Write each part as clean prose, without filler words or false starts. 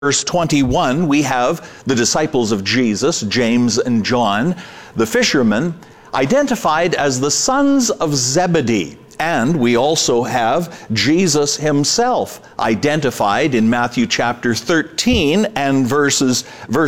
Verse 21, we have the disciples of Jesus, James and John, the fishermen, identified as the sons of Zebedee. And we also have Jesus himself identified in Matthew chapter 13 and verse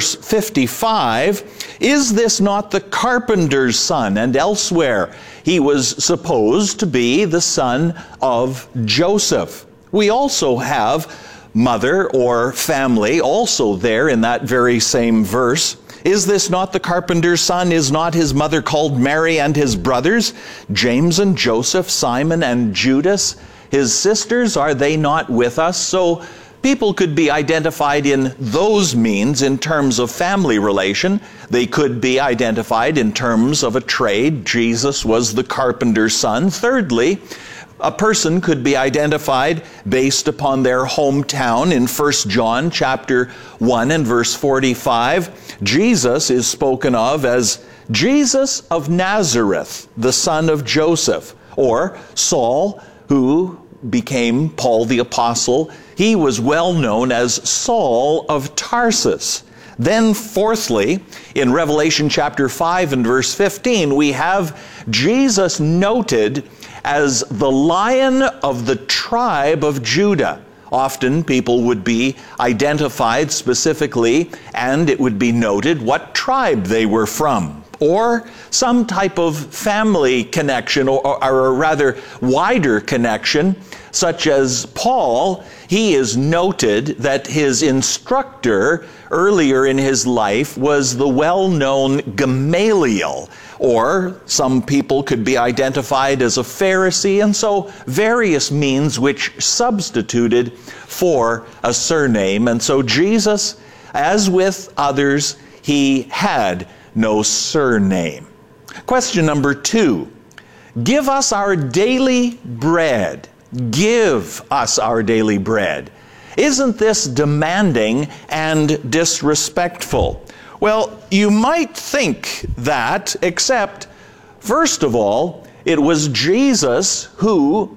55. Is this not the carpenter's son? And elsewhere, he was supposed to be the son of Joseph. We also have mother or family also there in that very same verse. Is this not the carpenter's son? Is not his mother called Mary, and his brothers, James and Joseph, Simon and Judas? His sisters, are they not with us? So people could be identified in those means in terms of family relation. They could be identified in terms of a trade. Jesus was the carpenter's son. Thirdly, a person could be identified based upon their hometown. In 1 John chapter 1 and verse 45, Jesus is spoken of as Jesus of Nazareth, the son of Joseph, or Saul, who became Paul the Apostle. He was well known as Saul of Tarsus. Then fourthly, in Revelation chapter 5 and verse 15, we have Jesus noted as the Lion of the tribe of Judah. Often people would be identified specifically, and it would be noted what tribe they were from, or some type of family connection, or a rather wider connection, such as Paul. He is noted that his instructor earlier in his life was the well-known Gamaliel, or some people could be identified as a Pharisee, and so various means which substituted for a surname. And so Jesus, as with others, he had no surname. Question number 2, give us our daily bread. Give us our daily bread. Isn't this demanding and disrespectful? Well, you might think that, except, first of all, it was Jesus who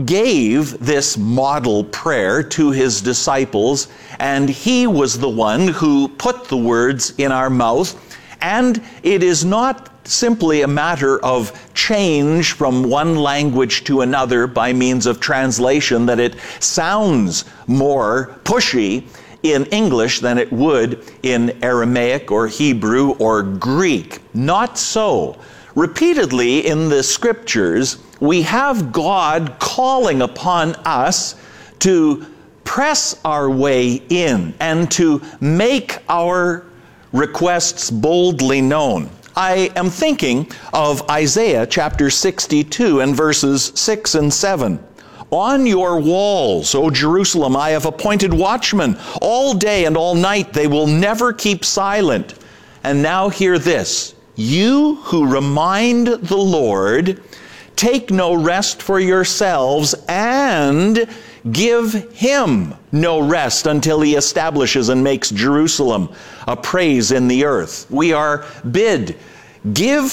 gave this model prayer to his disciples, and he was the one who put the words in our mouth. And it is not simply a matter of change from one language to another by means of translation, that it sounds more pushy in English than it would in Aramaic or Hebrew or Greek. Not so. Repeatedly in the scriptures, we have God calling upon us to press our way in and to make our requests boldly known. I am thinking of Isaiah chapter 62 and verses 6 and 7. On your walls, O Jerusalem, I have appointed watchmen. All day and all night they will never keep silent. And now hear this. You who remind the Lord, take no rest for yourselves, and give him no rest until he establishes and makes Jerusalem a praise in the earth. We are bid, give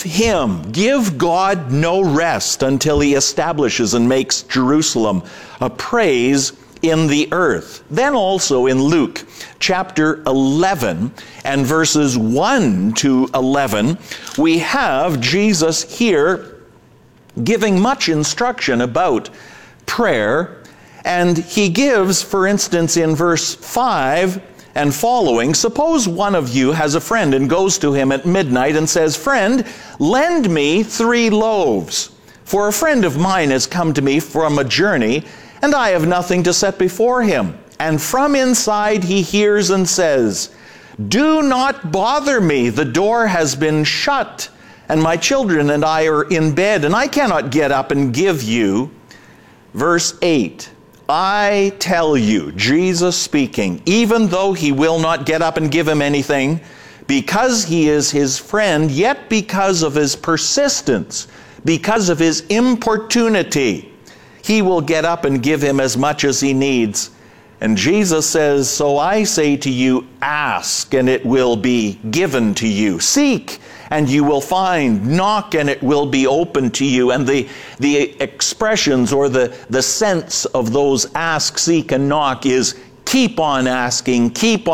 God no rest until he establishes and makes Jerusalem a praise in the earth. Then also in Luke chapter 11 and verses 1 to 11, we have Jesus here giving much instruction about prayer. And he gives, for instance, in verse 5 and following, suppose one of you has a friend and goes to him at midnight and says, Friend, lend me 3 loaves, for a friend of mine has come to me from a journey, and I have nothing to set before him. And from inside he hears and says, Do not bother me, the door has been shut, and my children and I are in bed, and I cannot get up and give you. Verse 8. I tell you, Jesus speaking, even though he will not get up and give him anything, because he is his friend, yet because of his persistence, because of his importunity, he will get up and give him as much as he needs. And Jesus says, So I say to you, ask, and it will be given to you. Seek, and you will find. Knock, and it will be open to you. And the expressions or the sense of those ask, seek, and knock is keep on asking, keep